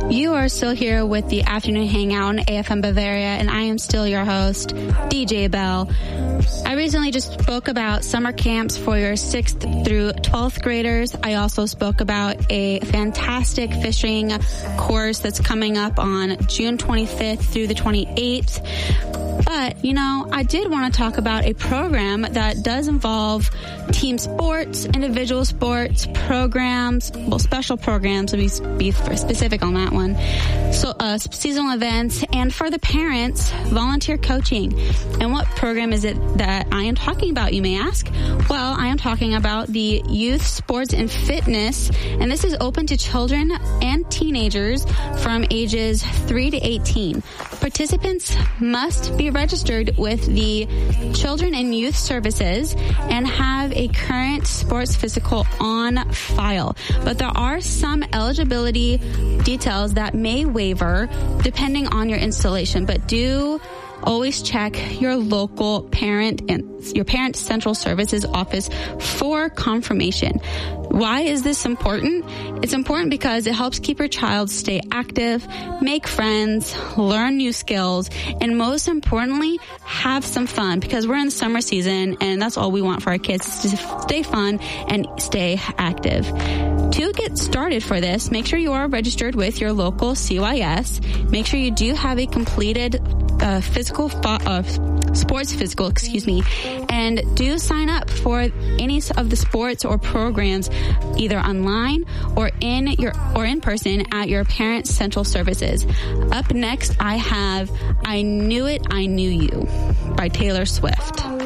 You are still here with the Afternoon Hangout on AFM Bavaria, and I am still your host, DJ Bell. I recently just spoke about summer camps for your 6th through 12th graders. I also spoke about a fantastic fishing course that's coming up on June 25th through the 28th. But, you know, I did want to talk about a program that does involve team sports, individual sports, programs, well, special programs, to be specific on that one. So, seasonal events, and for the parents, volunteer coaching. And what program is it that I am talking about, you may ask? Well, I am talking about the Youth Sports and Fitness, and this is open to children and teenagers from ages 3 to 18. Participants must be registered with the Children and Youth Services and have a current sports physical on file. But there are some eligibility details that may waiver depending on your installation, but do always check your local parent and your parent central services office for confirmation. Why is this important? It's important because it helps keep your child stay active, make friends, learn new skills, and most importantly, have some fun, because we're in the summer season and that's all we want for our kids, is to stay fun and stay active. To get started for this, make sure you are registered with your local CYS. Make sure you do have a completed sports physical, and do sign up for any of the sports or programs either online or in person at your parent central services. Up next, I have I Knew It, I Knew You by Taylor Swift.